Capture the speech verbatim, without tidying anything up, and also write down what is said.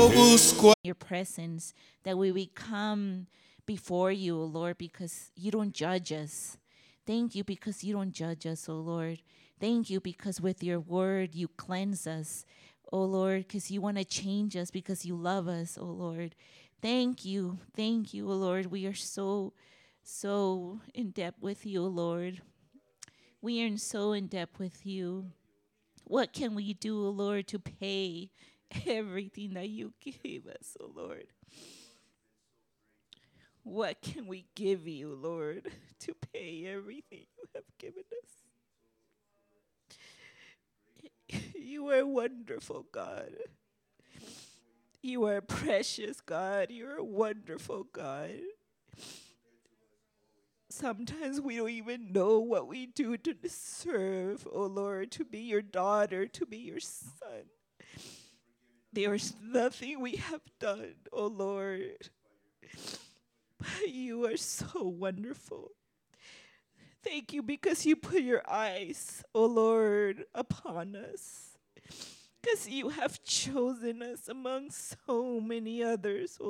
your presence, that we will come before you, O Lord, because you don't judge us. Thank you because you don't judge us, O Lord. Thank you because with your word you cleanse us, O Lord, because you want to change us, because you love us, O Lord. Thank you. Thank you, O Lord. We are so, so in depth with you, O Lord. We are so in depth with you. What can we do, O Lord, to pay everything that you gave us, O Lord? What can we give you, Lord, to pay everything you have given us? You are a wonderful God. You are a precious God. You're a wonderful God. Sometimes we don't even know what we do to deserve, oh Lord, to be your daughter, to be your son. There is nothing we have done, oh Lord. But you are so wonderful. Thank you because you put your eyes, oh Lord, upon us. Because you have chosen us among so many others, oh